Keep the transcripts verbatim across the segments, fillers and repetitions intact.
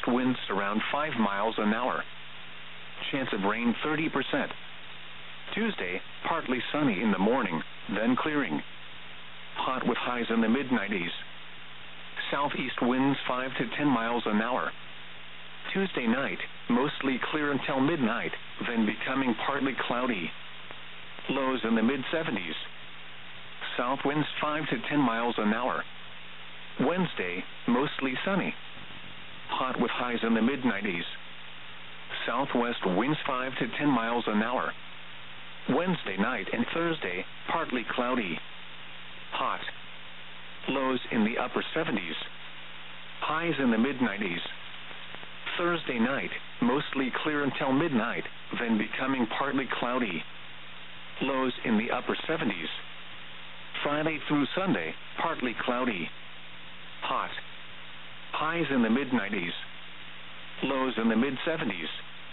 southeast winds around five miles an hour. Chance of rain thirty percent. Tuesday, partly sunny in the morning, then clearing. Hot with highs in the mid nineties. Southeast winds five to ten miles an hour. Tuesday night, mostly clear until midnight, then becoming partly cloudy. Lows in the mid seventies. South winds five to ten miles an hour. Wednesday, mostly sunny. Hot with highs in the mid nineties. Southwest winds five to ten miles an hour. Wednesday night and Thursday, partly cloudy. Hot. Lows in the upper seventies. Highs in the mid nineties. Thursday night, mostly clear until midnight, then becoming partly cloudy. Lows in the upper seventies. Friday through Sunday, partly cloudy. Hot. Highs in the mid nineties. Lows in the mid seventies.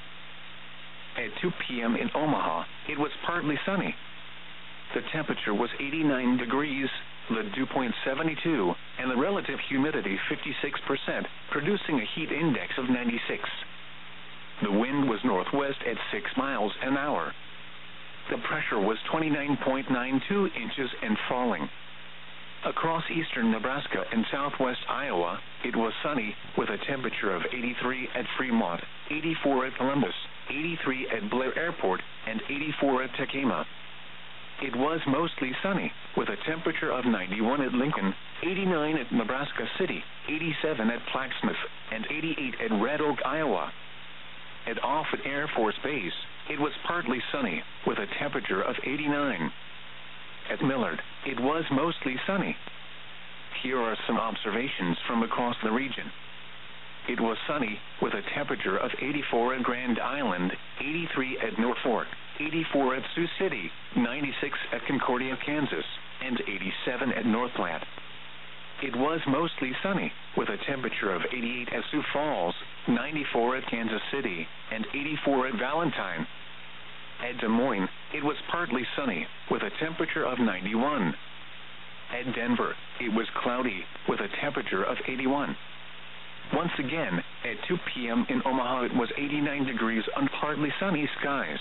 At two p.m. in Omaha, it was partly sunny. The temperature was eighty-nine degrees, the dew point seventy-two, and the relative humidity fifty-six percent, producing a heat index of ninety-six. The wind was northwest at six miles an hour. The pressure was twenty-nine point nine two inches and falling. Across eastern Nebraska and southwest Iowa, it was sunny, with a temperature of eighty-three at Fremont, eighty-four at Columbus, eighty-three at Blair Airport, and eighty-four at Tacoma. It was mostly sunny, with a temperature of ninety-one at Lincoln, eighty-nine at Nebraska City, eighty-seven at Plaquemine, and eighty-eight at Red Oak, Iowa. At Offutt Air Force Base, it was partly sunny, with a temperature of eighty-nine. At Millard, it was mostly sunny. Here are some observations from across the region. It was sunny, with a temperature of eighty-four at Grand Island, eighty-three at Norfolk, eighty-four at Sioux City, ninety-six at Concordia, Kansas, and eighty-seven at North Platte. It was mostly sunny, with a temperature of eighty-eight at Sioux Falls, ninety-four at Kansas City, and eighty-four at Valentine. At Des Moines, it was partly sunny, with a temperature of ninety-one. At Denver, it was cloudy, with a temperature of eighty-one. Once again, at two p.m. in Omaha, it was eighty-nine degrees on partly sunny skies.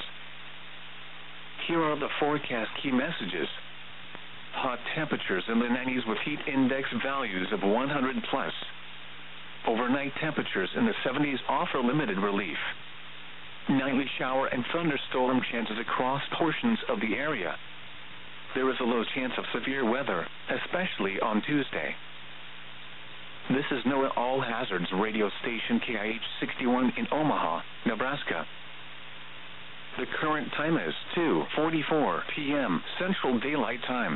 Here are the forecast key messages. Hot temperatures in the nineties with heat index values of one hundred plus. Overnight temperatures in the seventies offer limited relief. Nightly shower and thunderstorm chances across portions of the area. There is a low chance of severe weather, especially on Tuesday. This is NOAA All Hazards radio station K I H sixty-one in Omaha, Nebraska. The current time is two forty-four p.m. Central Daylight Time.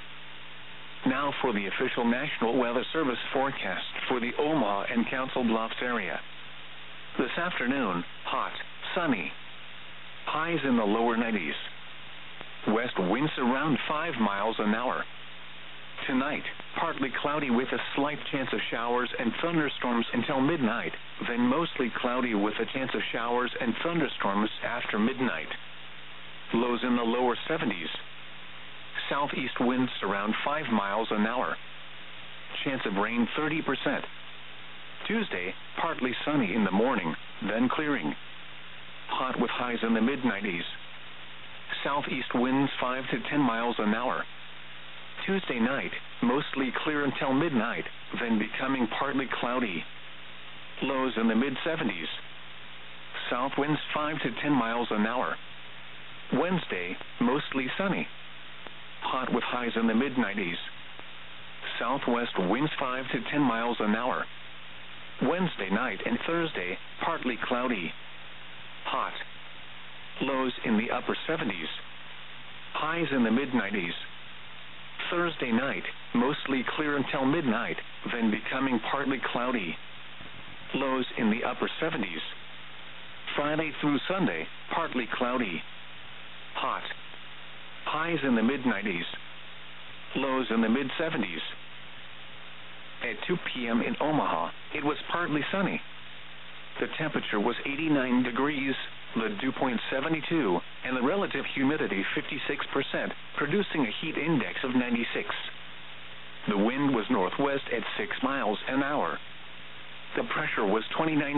Now for the official National Weather Service forecast for the Omaha and Council Bluffs area. This afternoon, hot, sunny. Highs in the lower nineties. West winds around five miles an hour. Tonight, partly cloudy with a slight chance of showers and thunderstorms until midnight, then mostly cloudy with a chance of showers and thunderstorms after midnight. Lows in the lower seventies. Southeast winds around five miles an hour. Chance of rain thirty percent. Tuesday, partly sunny in the morning, then clearing. Hot with highs in the mid nineties. Southeast winds five to ten miles an hour. Tuesday night, mostly clear until midnight, then becoming partly cloudy. Lows in the mid seventies. South winds five to ten miles an hour. Wednesday, mostly sunny. Hot with highs in the mid nineties. Southwest winds five to ten miles an hour. Wednesday night and Thursday, partly cloudy. Hot. Lows in the upper seventies. Highs in the mid nineties. Thursday night, mostly clear until midnight, then becoming partly cloudy. Lows in the upper seventies. Friday through Sunday, partly cloudy. Hot. Highs in the mid nineties. Lows in the mid seventies. At two p.m. in Omaha, it was partly sunny. The temperature was eighty-nine degrees, the dew point seventy-two, and the relative humidity fifty-six percent, producing a heat index of ninety-six. The wind was northwest at six miles an hour. The pressure was twenty-nine